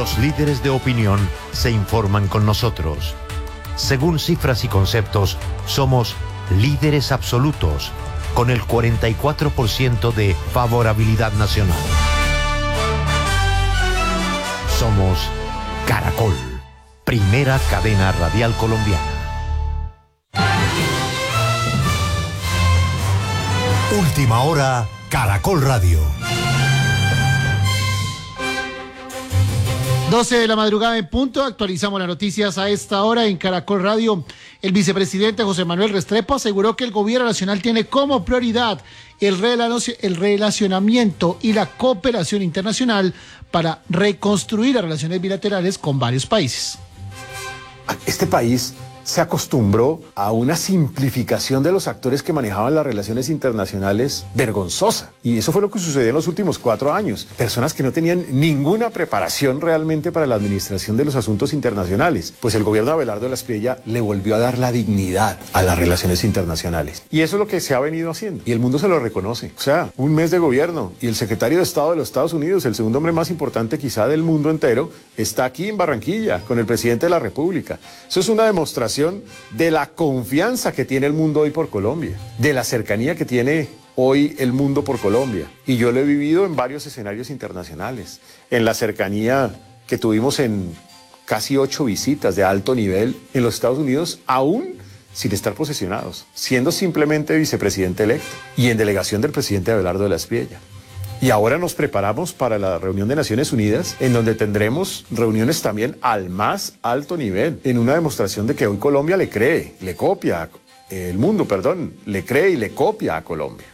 Los líderes de opinión se informan con nosotros. Según cifras y conceptos, somos líderes absolutos, con el 44% de favorabilidad nacional. Somos Caracol, primera cadena radial colombiana. Última hora, Caracol Radio. 12 de la madrugada en punto, actualizamos las noticias a esta hora en Caracol Radio. El vicepresidente José Manuel Restrepo aseguró que el gobierno nacional tiene como prioridad el relacionamiento y la cooperación internacional para reconstruir las relaciones bilaterales con varios países. Este país se acostumbró a una simplificación de los actores que manejaban las relaciones internacionales vergonzosa. Y eso fue lo que sucedió en los últimos 4 años. Personas que no tenían ninguna preparación realmente para la administración de los asuntos internacionales. Pues el gobierno de Abelardo de la Espriella le volvió a dar la dignidad a las relaciones internacionales. Y eso es lo que se ha venido haciendo. Y el mundo se lo reconoce. O sea, un mes de gobierno y el secretario de Estado de los Estados Unidos, el segundo hombre más importante quizá del mundo entero, está aquí en Barranquilla con el presidente de la República. Eso es una demostración de la confianza que tiene el mundo hoy por Colombia, de la cercanía que tiene hoy el mundo por Colombia. Y yo lo he vivido en varios escenarios internacionales, en la cercanía que tuvimos en casi 8 visitas de alto nivel en los Estados Unidos, aún sin estar posesionados, siendo simplemente vicepresidente electo y en delegación del presidente Abelardo de la Espriella. Y ahora nos preparamos para la reunión de Naciones Unidas, en donde tendremos reuniones también al más alto nivel, en una demostración de que hoy Colombia le cree, le copia, el mundo, perdón, le cree y le copia a Colombia.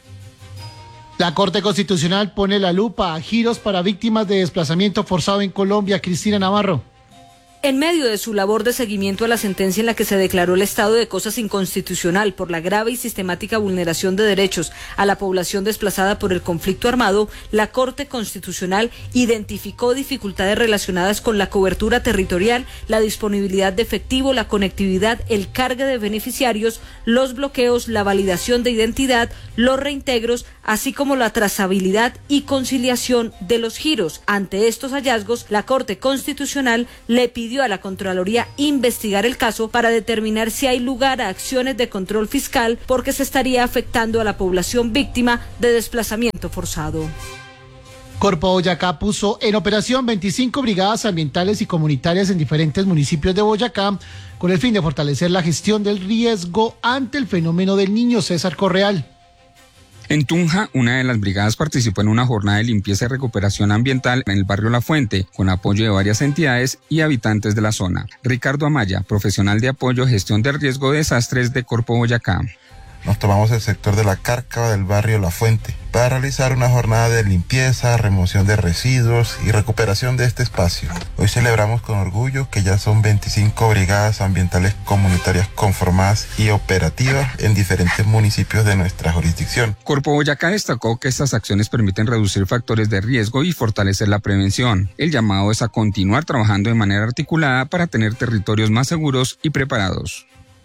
La Corte Constitucional pone la lupa a giros para víctimas de desplazamiento forzado en Colombia. Cristina Navarro. En medio de su labor de seguimiento a la sentencia en la que se declaró el estado de cosas inconstitucional por la grave y sistemática vulneración de derechos a la población desplazada por el conflicto armado, la Corte Constitucional identificó dificultades relacionadas con la cobertura territorial, la disponibilidad de efectivo, la conectividad, el cargue de beneficiarios, los bloqueos, la validación de identidad, los reintegros, así como la trazabilidad y conciliación de los giros. Ante estos hallazgos, la Corte Constitucional le pidió a la Contraloría investigar el caso para determinar si hay lugar a acciones de control fiscal porque se estaría afectando a la población víctima de desplazamiento forzado. Corpo Boyacá puso en operación 25 brigadas ambientales y comunitarias en diferentes municipios de Boyacá con el fin de fortalecer la gestión del riesgo ante el fenómeno del Niño. César Correal. En Tunja, una de las brigadas participó en una jornada de limpieza y recuperación ambiental en el barrio La Fuente, con apoyo de varias entidades y habitantes de la zona. Ricardo Amaya, profesional de apoyo, gestión de riesgo de desastres de Corpo Boyacá. Nos tomamos el sector de la Cárcava del barrio La Fuente para realizar una jornada de limpieza, remoción de residuos y recuperación de este espacio. Hoy celebramos con orgullo que ya son 25 brigadas ambientales comunitarias conformadas y operativas en diferentes municipios de nuestra jurisdicción. Corpo Boyacá destacó que estas acciones permiten reducir factores de riesgo y fortalecer la prevención. El llamado es a continuar trabajando de manera articulada para tener territorios más seguros y preparados.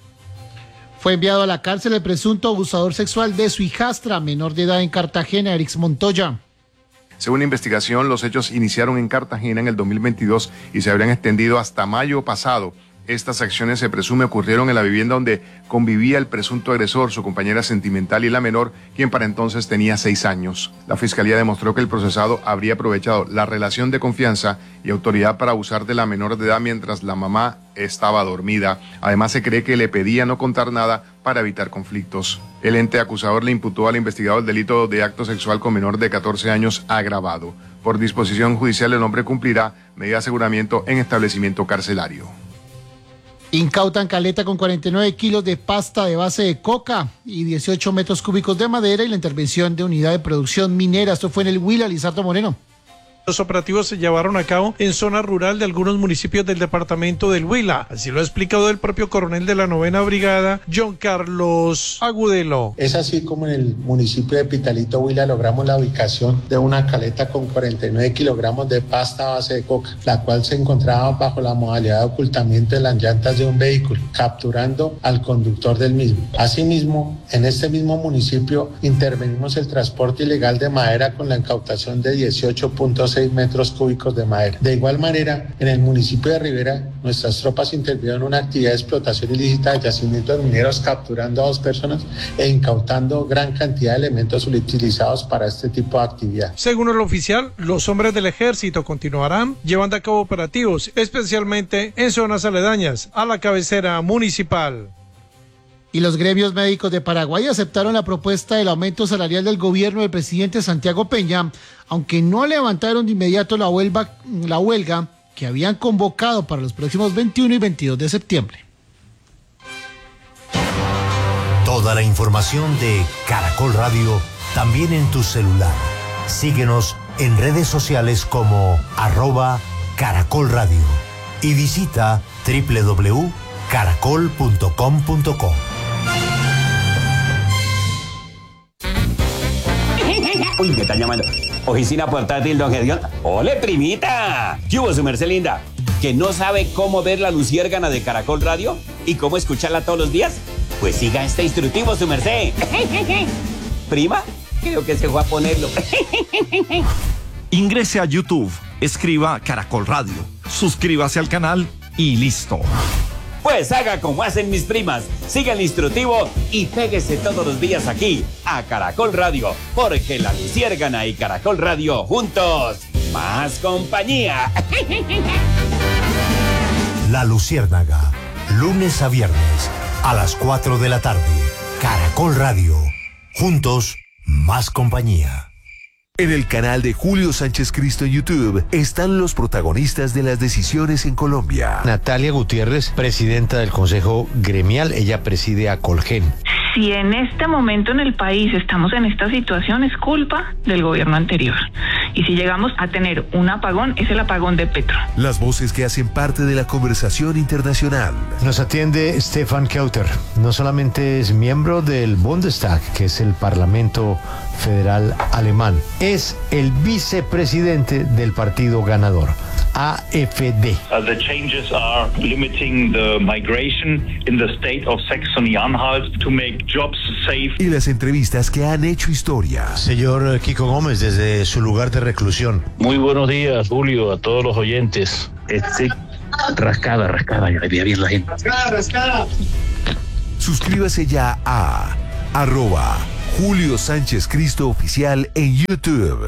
Fue enviado a la cárcel el presunto abusador sexual de su hijastra, menor de edad en Cartagena, Erix Montoya. Según la investigación, los hechos iniciaron en Cartagena en el 2022 y se habrían extendido hasta mayo pasado. Estas acciones se presume ocurrieron en la vivienda donde convivía el presunto agresor, su compañera sentimental y la menor, quien para entonces tenía 6 años. La fiscalía demostró que el procesado habría aprovechado la relación de confianza y autoridad para abusar de la menor de edad mientras la mamá estaba dormida. Además, se cree que le pedía no contar nada para evitar conflictos. El ente acusador le imputó al investigado el delito de acto sexual con menor de 14 años agravado. Por disposición judicial, el hombre cumplirá medida de aseguramiento en establecimiento carcelario. Incautan caleta con 49 kilos de pasta de base de coca y 18 metros cúbicos de madera y la intervención de unidad de producción minera. Esto fue en el Huila, Lizardo Moreno. Los operativos se llevaron a cabo en zona rural de algunos municipios del departamento del Huila. Así lo ha explicado el propio coronel de la 9ª Brigada, John Carlos Agudelo. Es así como en el municipio de Pitalito, Huila, logramos la ubicación de una caleta con 49 kilogramos de pasta a base de coca, la cual se encontraba bajo la modalidad de ocultamiento de las llantas de un vehículo, capturando al conductor del mismo. Asimismo, en este mismo municipio intervenimos el transporte ilegal de madera con la incautación de 18.6 6 metros cúbicos de madera. De igual manera, en el municipio de Rivera, nuestras tropas intervinieron en una actividad de explotación ilícita de yacimientos mineros, capturando a 2 personas e incautando gran cantidad de elementos utilizados para este tipo de actividad. Según el oficial, los hombres del ejército continuarán llevando a cabo operativos, especialmente en zonas aledañas a la cabecera municipal. Y los gremios médicos de Paraguay aceptaron la propuesta del aumento salarial del gobierno del presidente Santiago Peña, aunque no levantaron de inmediato la huelga que habían convocado para los próximos 21 y 22 de septiembre. Toda la información de Caracol Radio también en tu celular. Síguenos en redes sociales como @Caracol Radio y visita www.caracol.com.co. Uy, me están llamando. Oficina portátil, don Gedeón. ¡Ole, primita! ¿Qué hubo, su merced linda? ¿Que no sabe cómo ver la luciérgana de Caracol Radio? ¿Y cómo escucharla todos los días? Pues siga este instructivo, su merced. ¿Prima? Creo que se fue a ponerlo. Ingrese a YouTube, escriba Caracol Radio, suscríbase al canal y listo. Pues haga como hacen mis primas, siga el instructivo y péguese todos los días aquí a Caracol Radio, porque la luciérgana y Caracol Radio juntos, más compañía. La Luciérnaga, lunes a viernes a las 4 de la tarde. Caracol Radio, juntos, más compañía. En el canal de Julio Sánchez Cristo en YouTube están los protagonistas de las decisiones en Colombia. Natalia Gutiérrez, presidenta del Consejo Gremial, ella preside a Colgen. Si en este momento en el país estamos en esta situación, es culpa del gobierno anterior. Y si llegamos a tener un apagón, es el apagón de Petro. Las voces que hacen parte de la conversación internacional. Nos atiende Stefan Kauter. No solamente es miembro del Bundestag, que es el Parlamento Federal Alemán, es el vicepresidente del partido ganador, AfD. The changes are limiting the migration in the state of Saxony-Anhalt to make jobs safe. Y las entrevistas que han hecho historia. Señor Kiko Gómez, desde su lugar de reclusión. Muy buenos días, Julio, a todos los oyentes. Rascada, yo le vi bien la gente. Rascada. Suscríbase ya a @Julio Sánchez Cristo Oficial en YouTube.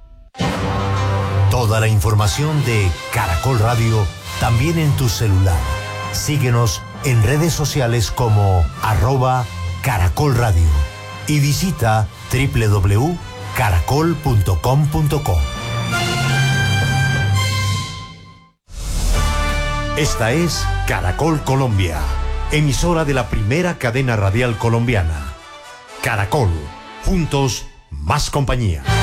Toda la información de Caracol Radio también en tu celular. Síguenos en redes sociales como @Caracol Radio y visita www.caracol.com.co. Esta es Caracol Colombia, emisora de la primera cadena radial colombiana. Caracol, juntos, más compañía.